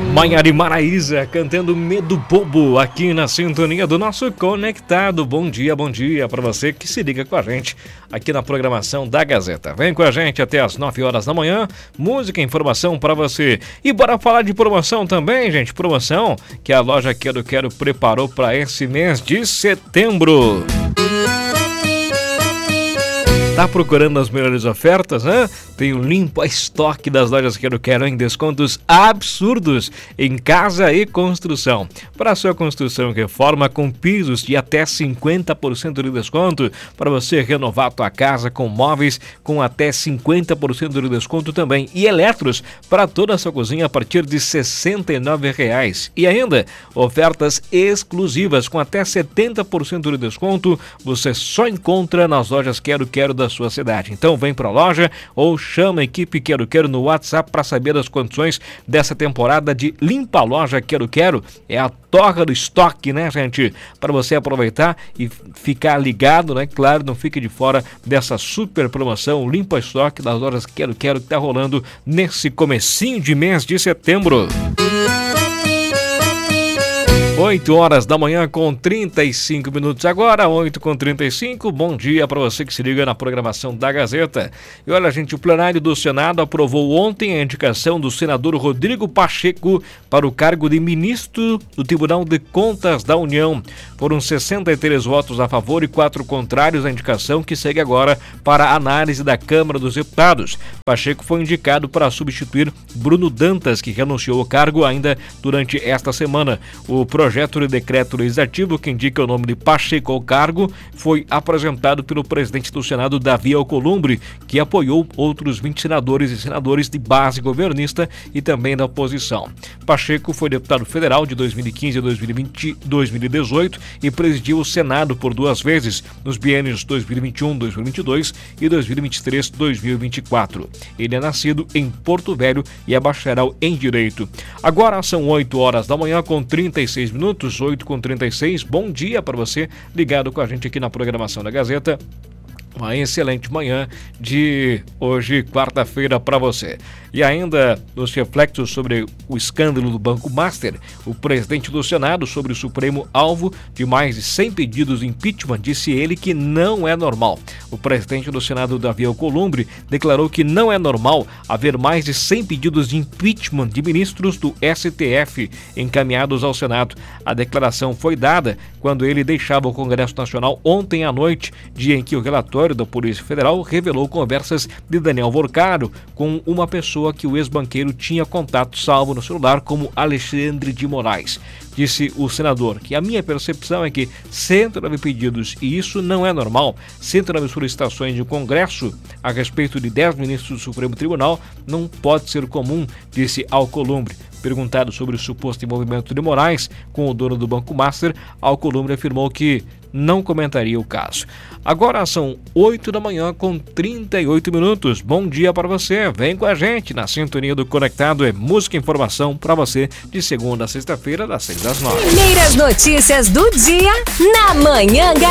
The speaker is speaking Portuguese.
Maiara e Maraísa cantando Medo Bobo aqui na sintonia do nosso Conectado. Bom dia para você que se liga com a gente aqui na programação da Gazeta. Vem com a gente até as 9 horas da manhã, música e informação para você. E bora falar de promoção também, gente. Promoção que a loja Quero preparou para esse mês de setembro. Tá procurando as melhores ofertas, né? Tem o limpo estoque das lojas Quero em descontos absurdos em casa e construção. Para sua construção e reforma com pisos de até 50% de desconto, para você renovar a tua casa com móveis com até 50% de desconto também. E eletros para toda a sua cozinha a partir de R$ 69,00. E ainda, ofertas exclusivas com até 70% de desconto, você só encontra nas lojas Quero da sua cidade. Então vem para a loja ou chama a equipe Quero no WhatsApp para saber das condições dessa temporada de Limpa a Loja Quero. É a torra do estoque, né, gente? Para você aproveitar e ficar ligado, né? Claro, não fique de fora dessa super promoção Limpa Estoque das lojas Quero que está rolando nesse comecinho de mês de setembro. 8 horas da manhã com 35 minutos agora, 8h35. Bom dia para você que se liga na programação da Gazeta. E olha, gente, o plenário do Senado aprovou ontem a indicação do senador Rodrigo Pacheco para o cargo de ministro do Tribunal de Contas da União. Foram 63 votos a favor e 4 contrários à indicação, que segue agora para a análise da Câmara dos Deputados. Pacheco foi indicado para substituir Bruno Dantas, que renunciou ao cargo ainda durante esta semana. O projeto de decreto legislativo que indica o nome de Pacheco ao cargo foi apresentado pelo presidente do Senado, Davi Alcolumbre, que apoiou outros 20 senadores e senadores de base governista e também da oposição. Pacheco foi deputado federal de 2015 a 2018 e presidiu o Senado por 2 vezes, nos biênios 2021-2022 e 2023-2024. Ele é nascido em Porto Velho e é bacharel em Direito. Agora são 8 horas da manhã com 36 minutos, 8h36. Bom dia para você ligado com a gente aqui na programação da Gazeta. Uma excelente manhã de hoje, quarta-feira, para você. E ainda nos reflexos sobre o escândalo do Banco Master, o presidente do Senado, sobre o Supremo alvo de mais de 100 pedidos de impeachment, disse ele que não é normal. O presidente do Senado, Davi Alcolumbre, declarou que não é normal haver mais de 100 pedidos de impeachment de ministros do STF encaminhados ao Senado. A declaração foi dada quando ele deixava o Congresso Nacional ontem à noite, dia em que o relatório da Polícia Federal revelou conversas de Daniel Vorcaro com uma pessoa que o ex-banqueiro tinha contato salvo no celular como Alexandre de Moraes. Disse o senador que a minha percepção é que 109 pedidos, e isso não é normal, 109 solicitações de Congresso a respeito de 10 ministros do Supremo Tribunal não pode ser comum, disse Alcolumbre. Perguntado sobre o suposto envolvimento de Moraes com o dono do Banco Master, Alcolumbre afirmou que não comentaria o caso. Agora são 8 da manhã com 38 minutos. Bom dia para você. Vem com a gente na sintonia do Conectado. É música e informação para você de segunda a sexta-feira, das 6 às 9. Primeiras notícias do dia na Manhã